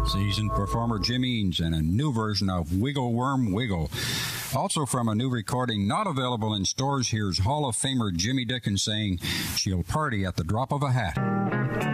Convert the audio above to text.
Seasoned performer Jim Eanes and a new version of Wiggle Worm Wiggle. Also from a new recording not available in stores, here's Hall of Famer Jimmy Dickens saying, "She'll party at the drop of a hat."